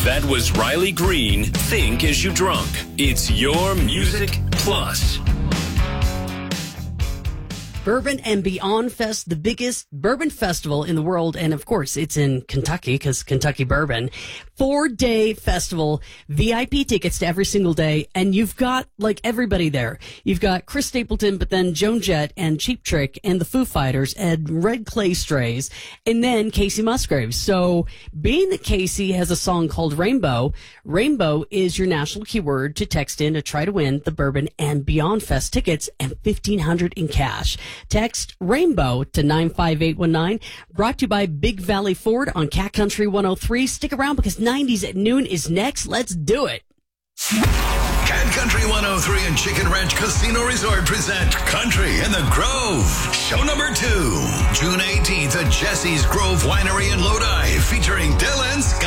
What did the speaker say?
That was Riley Green, Think As You Drunk. It's your Music Plus. Bourbon and Beyond Fest, the biggest bourbon festival in the world. And of course, it's in Kentucky because Kentucky bourbon. 4-day festival, VIP tickets to every single day. And you've got like everybody there. You've got Chris Stapleton, but then Joan Jett and Cheap Trick and the Foo Fighters and Red Clay Strays and then Casey Musgraves. So being that Casey has a song called Rainbow, Rainbow is your national keyword to text in to try to win the Bourbon and Beyond Fest tickets and $1,500 in cash. Text Rainbow to 95819. Brought to you by Big Valley Ford on Cat Country 103. Stick around because 90s at noon is next. Let's do it. Cat Country 103 and Chicken Ranch Casino Resort present Country in the Grove. Show number 2, June 18th at Jesse's Grove Winery in Lodi, featuring